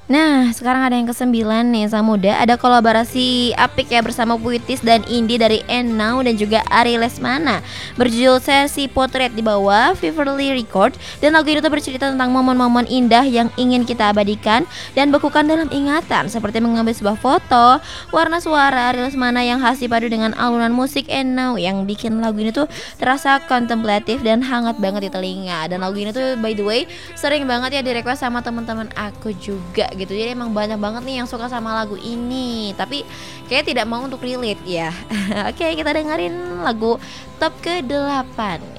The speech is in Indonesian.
Nah, sekarang ada yang ke-9 nih, Sang Muda. Ada kolaborasi apik ya bersama Puitis dan Indi dari Enau dan juga Ari Lesmana. Berjudul Sesi Potret di bawah Viverly Record. Dan lagu ini tuh bercerita tentang momen-momen indah yang ingin kita abadikan dan bekukan dalam ingatan. Seperti mengambil sebuah foto, warna suara Ari Lesmana yang khas dipadu dengan alunan musik Enau yang bikin lagu ini tuh terasa kontemplatif dan hangat banget di telinga. Dan lagu ini tuh by the way sering banget ya di-request sama teman-teman aku juga gitu. Jadi emang banyak banget nih yang suka sama lagu ini. Tapi kayak tidak mau untuk relate ya. Oke, kita dengerin lagu top ke-8.